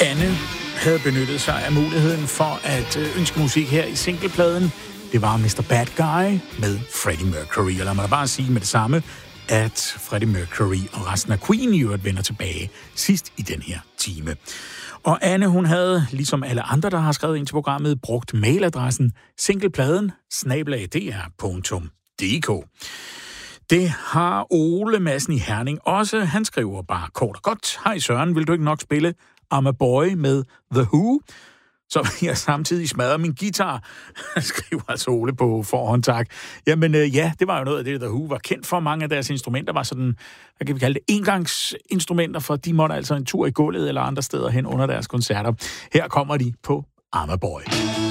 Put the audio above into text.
Anne havde benyttet sig af muligheden for at ønske musik her i singlepladen. Det var Mr. Bad Guy med Freddie Mercury. Og lad mig da bare sige med det samme, at Freddie Mercury og resten af Queen i øvrigt vender tilbage sidst i den her time. Og Anne, hun havde, ligesom alle andre, der har skrevet ind til programmet, brugt mailadressen singlepladen@dr.dk. Det har Ole Madsen i Herning også. Han skriver bare kort og godt: Hej Søren, vil du ikke nok spille I'm a Boy med The Who? Så jeg samtidig smadrer min guitar, skriver altså Ole på forhånd, tak. Jamen ja, det var jo noget af det, The Who var kendt for. Mange af deres instrumenter var sådan, hvad kan vi kalde det, engangsinstrumenter, for de måtte altså en tur i gulvet eller andre steder hen under deres koncerter. Her kommer de på I'm a Boy.